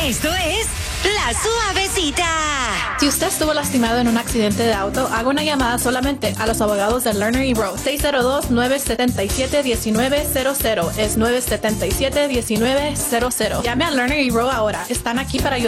Esto es La Suavecita. Si usted estuvo lastimado en un accidente de auto, haga una llamada solamente a los abogados de Lerner y Rowe. 602-977-1900. Es 977-1900. Llame a Lerner y Rowe ahora. Están aquí para ayudar.